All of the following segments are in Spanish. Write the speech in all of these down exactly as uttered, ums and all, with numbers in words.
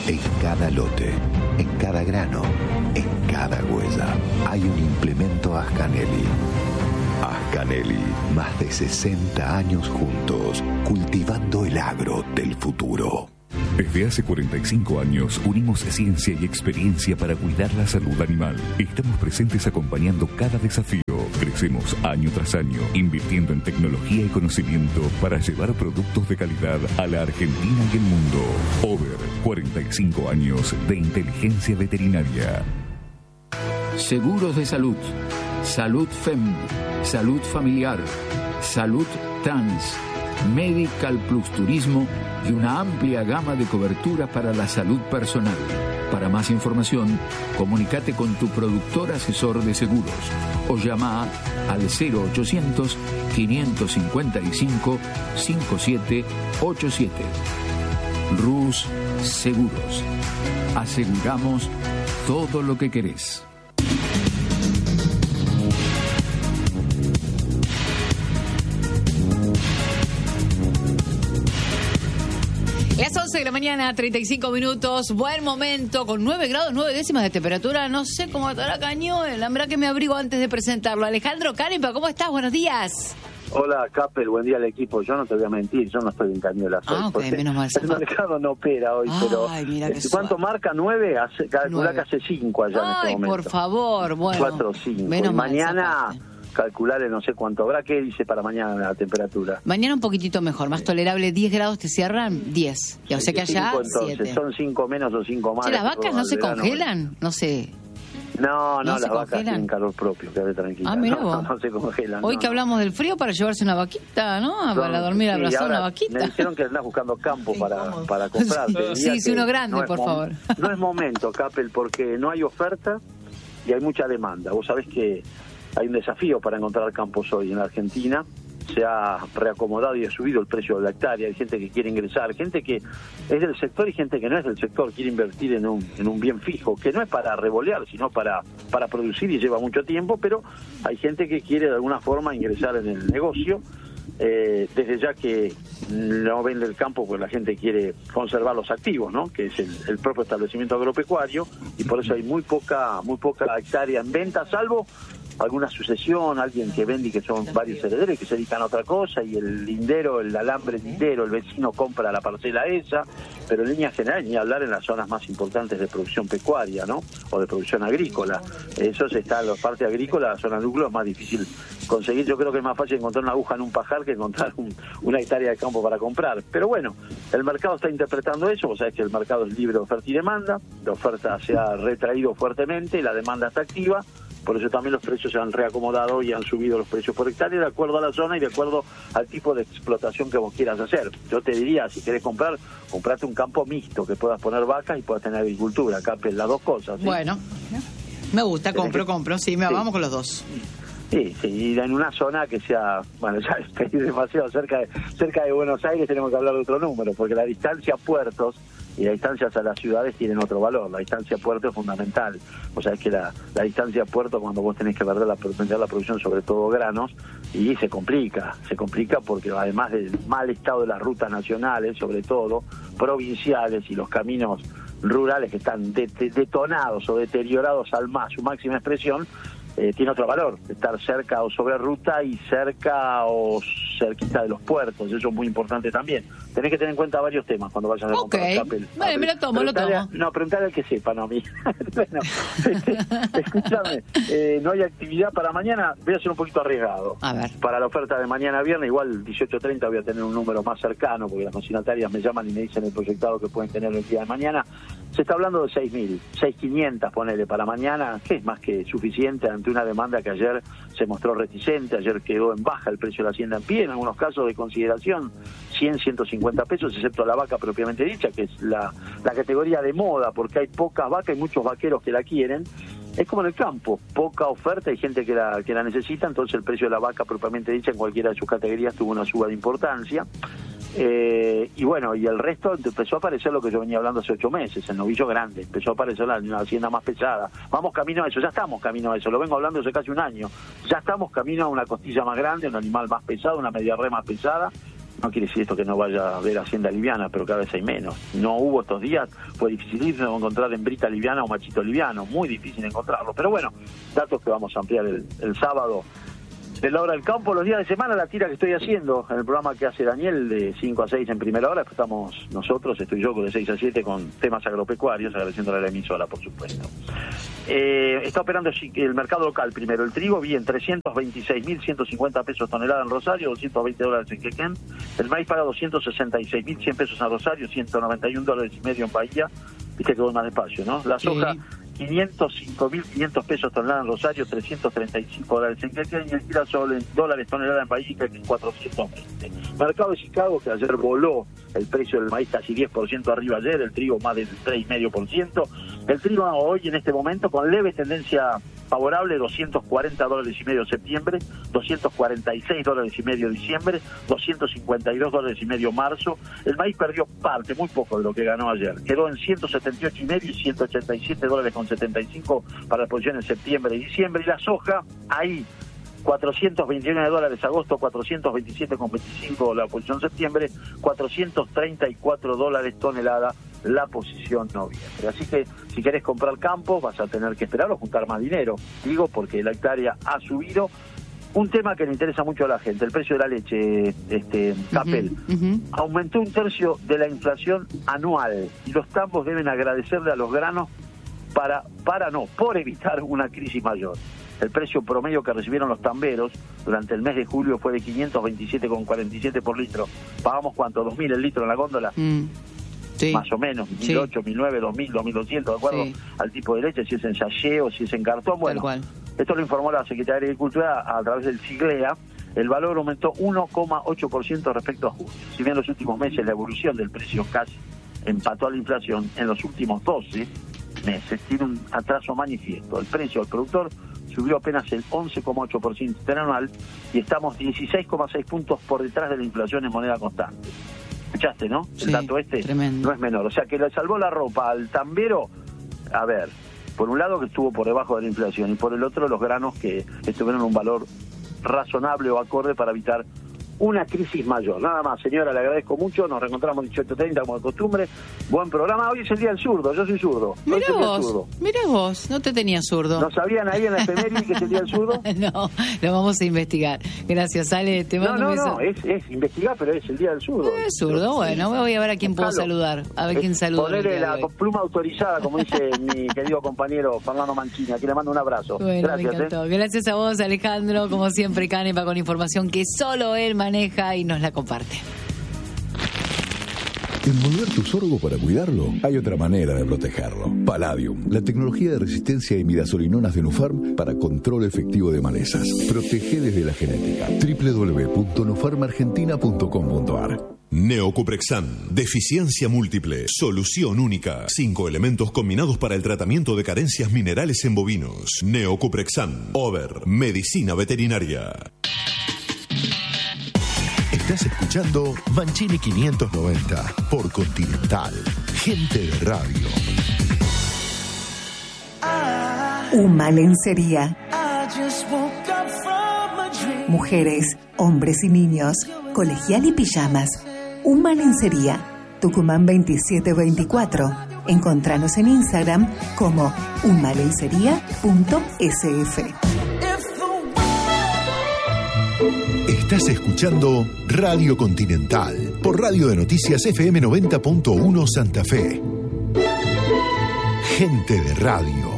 En cada lote, en cada grano, en cada huella, hay un implemento Ascanelli. Ascanelli, más de sesenta años juntos, cultivando el agro del futuro. Desde hace cuarenta y cinco años unimos ciencia y experiencia para cuidar la salud animal. Estamos presentes acompañando cada desafío. Crecemos año tras año, invirtiendo en tecnología y conocimiento para llevar productos de calidad a la Argentina y el mundo. Over, cuarenta y cinco años de inteligencia veterinaria. Seguros de salud, Salud F E M, Salud Familiar, Salud Trans, Medical Plus Turismo y una amplia gama de coberturas para la salud personal. Para más información, comunícate con tu productor asesor de seguros o llama al cero ochocientos, quinientos cincuenta y cinco, cincuenta y siete ochenta y siete. Rus Seguros. Aseguramos todo lo que querés. Las once de la mañana, treinta y cinco minutos, buen momento, con nueve grados, nueve décimas de temperatura, no sé cómo estará Cañuel, la verdad que me abrigo antes de presentarlo. Alejandro Canepa, ¿cómo estás? Buenos días. Hola, Capel, buen día al equipo. Yo no te voy a mentir, yo no estoy en Cañuelas hoy. Ah, ok, menos mal. El mercado no opera hoy, Ay, pero mira qué ¿cuánto suave. marca? ¿Nueve? Hace, calculá que hace cinco allá Ay, en este momento. por favor, bueno. Cuatro o cinco. Menos Y mal, mañana, zapaste. calcularle no sé cuánto habrá. ¿Qué dice para mañana la temperatura? Mañana un poquitito mejor, más tolerable, diez grados te cierran, diez. Y o sea que allá, Cinco, entonces, siete. son cinco menos o cinco más. Che, ¿las vacas no se verano. congelan? No sé. No, no, ¿No se las vacas congelan? tienen calor propio, quédate tranquila. Ah, mira no, vos. no, no se congelan. Hoy no, que no. hablamos del frío, para llevarse una vaquita, ¿no? Para dormir Sí, abrazar ahora una vaquita. Me dijeron que andás buscando campo para, para comprar. Sí, Te diría sí, sí, que uno grande, no es por mom- favor. No es momento, Capel, porque no hay oferta y hay mucha demanda. Vos sabés que hay un desafío para encontrar campos hoy en Argentina. Se ha reacomodado y ha subido el precio de la hectárea. Hay gente que quiere ingresar, gente que es del sector y gente que no es del sector, quiere invertir en un, en un bien fijo, que no es para revolear, sino para, para producir y lleva mucho tiempo, pero hay gente que quiere de alguna forma ingresar en el negocio. Eh, desde ya que no vende el campo, pues la gente quiere conservar los activos, ¿no? Que es el, el propio establecimiento agropecuario, y por eso hay muy poca muy poca hectárea en venta, salvo alguna sucesión, alguien que vende y que son varios herederos y que se dedican a otra cosa, y el lindero, el alambre lindero, el vecino compra la parcela esa, pero en línea general ni hablar en las zonas más importantes de producción pecuaria, ¿no? O de producción agrícola. Eso se está en la parte agrícola, la zona núcleo es más difícil conseguir. Yo creo que es más fácil encontrar una aguja en un pajar que encontrar un, una hectárea de campo para comprar. Pero bueno, el mercado está interpretando eso. Vos sabés que el mercado es libre de oferta y demanda. La oferta se ha retraído fuertemente y la demanda está activa. Por eso también los precios se han reacomodado y han subido los precios por hectárea de acuerdo a la zona y de acuerdo al tipo de explotación que vos quieras hacer. Yo te diría, si querés comprar, comprate un campo mixto, que puedas poner vacas y puedas tener agricultura, Capel, las dos cosas. ¿sí? Bueno, me gusta, compro, compro, sí, me Sí. vamos con los dos. Sí, sí, y en una zona que sea, bueno, ya estoy demasiado cerca de, cerca de Buenos Aires, tenemos que hablar de otro número, porque la distancia a puertos y las distancias a las ciudades tienen otro valor. La distancia a puerto es fundamental. O sea, es que la, la distancia a puerto, cuando vos tenés que perder la, vender la producción, sobre todo granos, y se complica, se complica porque además del mal estado de las rutas nacionales, sobre todo provinciales, y los caminos rurales que están de, de, detonados o deteriorados al más, su máxima expresión, eh, tiene otro valor, estar cerca o sobre ruta y cerca o cerquita de los puertos. Eso es muy importante también. Tenés que tener en cuenta varios temas cuando vayas a comprar Ok, papel. bueno, me lo tomo, lo tomo. No, preguntale al que sepa, no a mí. Bueno, este, escúchame, eh, no hay actividad para mañana, voy a ser un poquito arriesgado. A ver. Para la oferta de mañana viernes, igual dieciocho treinta voy a tener un número más cercano, porque las consignatarias me llaman y me dicen el proyectado que pueden tener el día de mañana. Se está hablando de seis mil, seis mil quinientos, ponele para mañana, que es más que suficiente ante una demanda que ayer se mostró reticente. Ayer quedó en baja el precio de la hacienda en pie, en algunos casos de consideración, cien, ciento cincuenta pesos, excepto la vaca propiamente dicha, que es la, la categoría de moda, porque hay pocas vacas y muchos vaqueros que la quieren. Es como en el campo, poca oferta y gente que la, que la necesita, entonces el precio de la vaca propiamente dicha en cualquiera de sus categorías tuvo una suba de importancia. Eh, y bueno, y el resto empezó a aparecer lo que yo venía hablando hace ocho meses, el novillo grande, empezó a aparecer la, la hacienda más pesada. Vamos camino a eso, ya estamos camino a eso, lo vengo hablando hace casi un año. Ya estamos camino a una costilla más grande, un animal más pesado, una media res más pesada. No quiere decir esto que no vaya a haber hacienda liviana, pero cada vez hay menos. No hubo estos días, fue dificilísimo encontrar hembrita liviana o machito liviano, muy difícil encontrarlo. Pero bueno, datos que vamos a ampliar el, el sábado. De la hora del campo, los días de semana, la tira que estoy haciendo en el programa que hace Daniel de cinco a seis en primera hora, después estamos nosotros, estoy yo de seis a siete con temas agropecuarios, agradeciéndole a la emisora, por supuesto. Eh, está operando el mercado local primero, el trigo bien trescientos veintiséis mil ciento cincuenta pesos tonelada en Rosario, doscientos veinte dólares en Quequén, el maíz paga doscientos sesenta y seis mil cien pesos en Rosario, ciento noventa y un dólares y medio en Bahía, viste que voy más despacio, ¿no? La soja, sí. quinientos cinco mil quinientos pesos tonelada en Rosario, trescientos treinta y cinco dólares en Quequén, y el girasol en dólares tonelada en Bahía, que en cuatrocientos veinte. Mercado de Chicago, que ayer voló el precio del maíz casi diez por ciento arriba ayer, el trigo más del tres coma cinco por ciento. El trigo hoy en este momento con leve tendencia favorable, doscientos cuarenta dólares y medio septiembre, doscientos cuarenta y seis dólares y medio diciembre, doscientos cincuenta y dos dólares y medio marzo. El maíz perdió parte, muy poco de lo que ganó ayer. Quedó en ciento setenta y ocho y medio y ciento ochenta y siete dólares con setenta y cinco para la posición en septiembre y diciembre. Y la soja, ahí, cuatrocientos veintinueve dólares agosto, cuatrocientos veintisiete con veinticinco la posición septiembre, cuatrocientos treinta y cuatro dólares tonelada la posición noviembre. Así que si querés comprar campo vas a tener que esperar o juntar más dinero, digo, porque la hectárea ha subido. Un tema que le interesa mucho a la gente, el precio de la leche, este Capel, uh-huh, uh-huh. aumentó un tercio de la inflación anual y los tambos deben agradecerle a los granos para, para no, por evitar una crisis mayor. El precio promedio que recibieron los tamberos durante el mes de julio fue de quinientos veintisiete con cuarenta y siete por litro. ¿Pagamos cuánto? ¿dos mil el litro en la góndola? Mm. Sí. Más o menos, sí. mil ocho, mil nueve, dos mil, dos mil doscientos, de acuerdo sí. al tipo de leche, si es en sachet o si es en cartón. Bueno, esto lo informó la Secretaría de Agricultura a través del SIGLEA. El valor aumentó uno coma ocho por ciento respecto a julio. Si bien en los últimos meses la evolución del precio casi empató a la inflación, en los últimos doce meses tiene un atraso manifiesto. El precio al productor subió apenas el once coma ocho por ciento interanual y estamos dieciséis coma seis puntos por detrás de la inflación en moneda constante. ¿Escuchaste, no? El sí, dato este tremendo. No es menor. O sea, que le salvó la ropa al tambero, a ver, por un lado que estuvo por debajo de la inflación y por el otro los granos que estuvieron en un valor razonable o acorde para evitar una crisis mayor. Nada más, señora, le agradezco mucho. Nos reencontramos dieciocho treinta como de costumbre. Buen programa. Hoy es el día del zurdo. Yo soy zurdo. Mira vos, mira vos, no te tenía zurdo. ¿No sabían ahí en la efeméride que es el día del zurdo? No, lo vamos a investigar. Gracias, Ale. Te mando no, no, un beso. no, es, es investigar, pero es el día del zurdo. Es zurdo, bueno, voy a ver a quién puedo saludar. A ver quién saluda. Ponerle la pluma autorizada, como dice mi querido compañero Fernando Mancini, aquí le mando un abrazo. Bueno, gracias, me encantó. ¿eh? Gracias a vos, Alejandro. Como siempre, Canepa con información que solo él maneja y nos la comparte. Envolver tu sorgo para cuidarlo, hay otra manera de protegerlo. Palladium, la tecnología de resistencia a imidazolinonas de Nufarm para control efectivo de malezas. Protege desde la genética. doble u doble u doble u punto nufarm argentina punto com punto a r. Neocuprexan, deficiencia múltiple, solución única. Cinco elementos combinados para el tratamiento de carencias minerales en bovinos. Neocuprexan, Over, medicina veterinaria. Estás escuchando Mancini quinientos noventa por Continental. Gente de radio. Uma lencería. Mujeres, hombres y niños, colegial y pijamas. Uma lencería. Tucumán veintisiete veinticuatro. Encontranos en Instagram como umalencería punto s f. Estás escuchando Radio Continental por Radio de Noticias F M noventa punto uno Santa Fe. Gente de radio.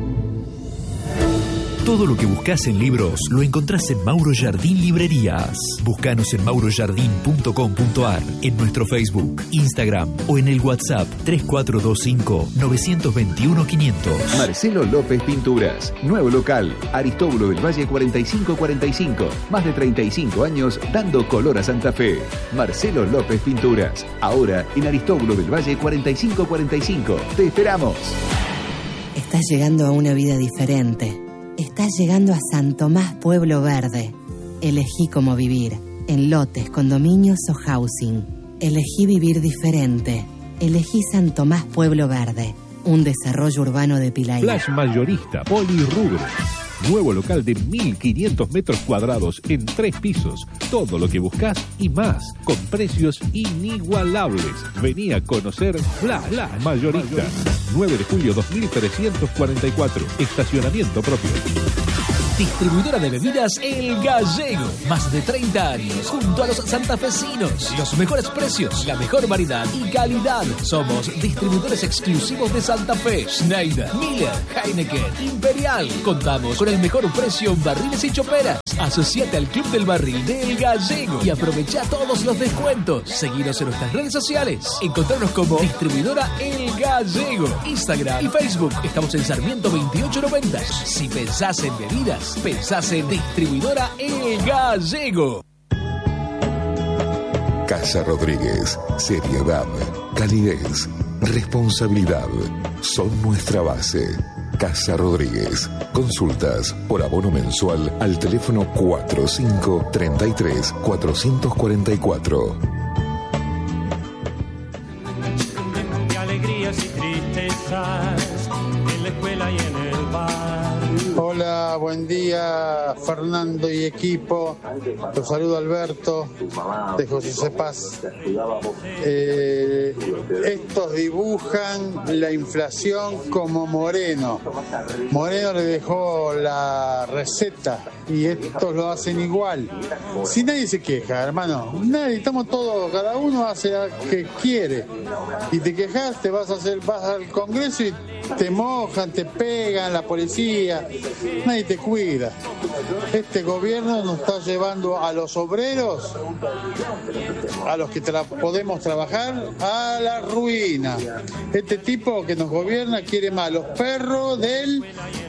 Todo lo que buscas en libros lo encontrás en Mauro Jardín Librerías. Búscanos en mauro jardín punto com punto a r, en nuestro Facebook, Instagram o en el WhatsApp tres cuatro dos cinco, nueve dos uno, quinientos. Marcelo López Pinturas. Nuevo local. Aristóbulo del Valle cuarenta y cinco cuarenta y cinco. Más de treinta y cinco años dando color a Santa Fe. Marcelo López Pinturas. Ahora en Aristóbulo del Valle cuarenta y cinco cuarenta y cinco. Te esperamos. Estás llegando a una vida diferente. Estás llegando a San Tomás Pueblo Verde. Elegí cómo vivir, en lotes, condominios o housing. Elegí vivir diferente. Elegí San Tomás Pueblo Verde, un desarrollo urbano de Pilaya. Flash mayorista, Polirrubro. Nuevo local de mil quinientos metros cuadrados en tres pisos. Todo lo que buscas y más, con precios inigualables. Vení a conocer Bla Bla Mayorista. nueve de julio dos mil trescientos cuarenta y cuatro. Estacionamiento propio. Distribuidora de bebidas El Gallego. Más de treinta años junto a los santafesinos. Los mejores precios, la mejor variedad y calidad. Somos distribuidores exclusivos de Santa Fe. Schneider, Miller, Heineken, Imperial. Contamos con el mejor precio en barriles y choperas. Asociate al Club del Barril de El Gallego y aprovecha todos los descuentos. Seguinos en nuestras redes sociales. Encontrarnos como Distribuidora El Gallego. Instagram y Facebook. Estamos en Sarmiento veintiocho noventa. Si pensás en bebidas, pensás en Distribuidora El Gallego. Casa Rodríguez. Seriedad, calidez, responsabilidad son nuestra base. Casa Rodríguez. Consultas por abono mensual al teléfono cuatro cinco tres tres cuatro cuatro cuatro. De alegrías y tristezas en la escuela y en el bar. Hola, buen día Fernando y equipo. Los saludo Alberto de José Cepaz. Eh, estos dibujan la inflación como Moreno. Moreno le dejó la receta y estos lo hacen igual. Si nadie se queja, hermano, nadie, estamos todos, cada uno hace lo que quiere. Y te quejas, te vas a hacer, vas al Congreso y te mojan, te pegan, la policía, nadie te cuida. Este gobierno nos está llevando a los obreros, a los que tra- podemos trabajar, a la ruina. Este tipo que nos gobierna quiere más a los perros de él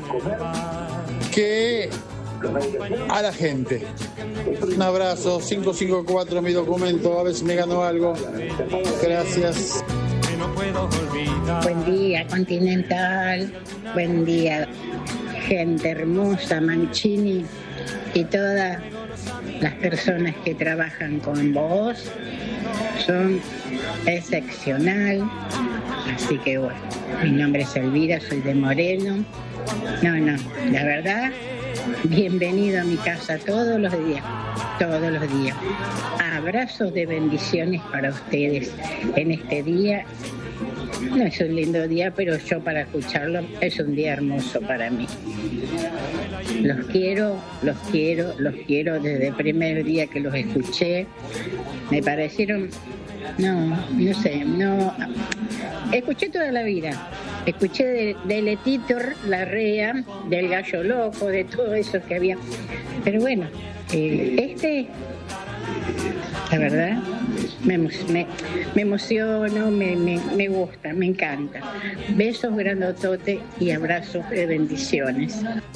que a la gente. Un abrazo, cinco cinco cuatro mi documento, a ver si me gano algo. Gracias. Buen día, Continental. Buen día, gente hermosa, Mancini y todas las personas que trabajan con vos. Son excepcional. Así que bueno, mi nombre es Elvira, soy de Moreno. No, no, la verdad, bienvenido a mi casa todos los días, todos los días. Abrazos de bendiciones para ustedes en este día. No es un lindo día, pero yo para escucharlo es un día hermoso para mí. Los quiero, los quiero, los quiero desde el primer día que los escuché. Me parecieron, no, no sé, no. Escuché toda la vida. Escuché de, de Letito Larrea, del Gallo Loco, de todo eso que había. Pero bueno, eh, este, la verdad, me, me, me emociono, me, me, me gusta, me encanta. Besos grandotote y abrazos de bendiciones.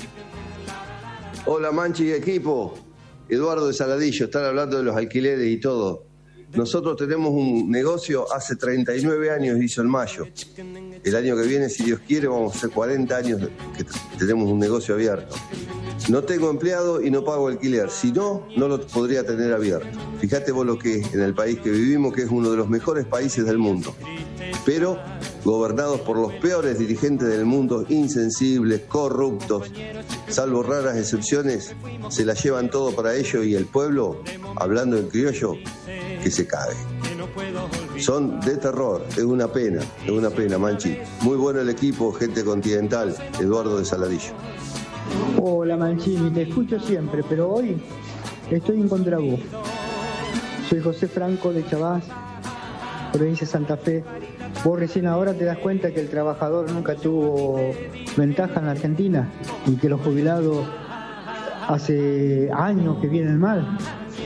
Hola Manchi y equipo, Eduardo de Saladillo, están hablando de los alquileres y todo. Nosotros tenemos un negocio, hace treinta y nueve años hizo el mayo. El año que viene, si Dios quiere, vamos a hacer cuarenta años que tenemos un negocio abierto. No tengo empleado y no pago alquiler, si no, no lo podría tener abierto. Fíjate vos lo que es en el país que vivimos, que es uno de los mejores países del mundo. Pero gobernados por los peores dirigentes del mundo, insensibles, corruptos, salvo raras excepciones, se la llevan todo para ellos y el pueblo, hablando en criollo, que se cae. Son de terror, es una pena, es una pena, Manchi. Muy bueno el equipo, gente continental, Eduardo de Saladillo. Hola Mancini, te escucho siempre, pero hoy estoy en contra vos. Soy José Franco de Chavás, provincia de Santa Fe. Vos recién ahora te das cuenta que el trabajador nunca tuvo ventaja en la Argentina y que los jubilados hace años que vienen mal.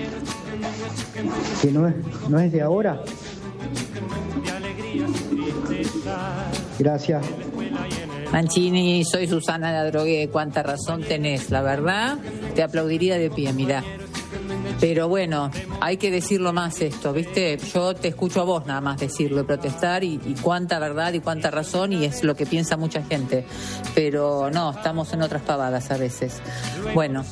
Que no es, no es de ahora. Gracias. Mancini, soy Susana la Drogué, cuánta razón tenés, la verdad, te aplaudiría de pie, mirá. Pero bueno, hay que decirlo más esto, ¿viste? Yo te escucho a vos nada más decirlo, protestar y, y cuánta verdad y cuánta razón, y es lo que piensa mucha gente. Pero no, estamos en otras pavadas a veces. Bueno,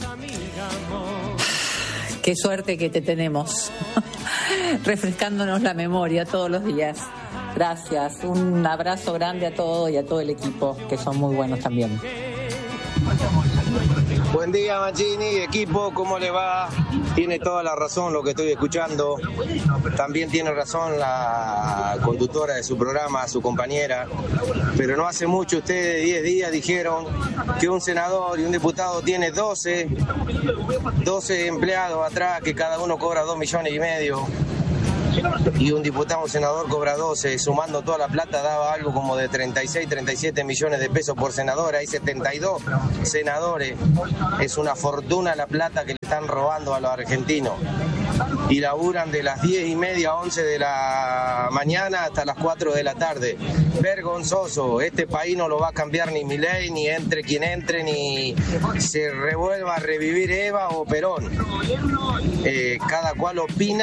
qué suerte que te tenemos, refrescándonos la memoria todos los días. Gracias, un abrazo grande a todos y a todo el equipo, que son muy buenos también. Buen día, Mancini, equipo, ¿cómo le va? Tiene toda la razón lo que estoy escuchando. También tiene razón la conductora de su programa, su compañera. Pero no hace mucho, ustedes diez días dijeron que un senador y un diputado tiene doce, doce empleados atrás, que cada uno cobra dos millones y medio. Y un diputado, un senador cobra doce, sumando toda la plata daba algo como de treinta y seis, treinta y siete millones de pesos por senador. Hay setenta y dos senadores. Es una fortuna la plata que le están robando a los argentinos. Y laburan de las diez y media a once de la mañana hasta las cuatro de la tarde. Vergonzoso. Este país no lo va a cambiar ni Milei, ni entre quien entre, ni se revuelva a revivir Eva o Perón. Eh, cada cual opina